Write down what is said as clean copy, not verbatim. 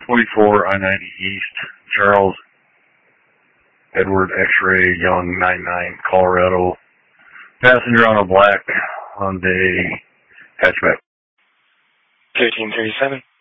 24 I-90 East, Charles Edward X-Ray Young 99, Colorado. Passenger on a black Hyundai hatchback. 1337.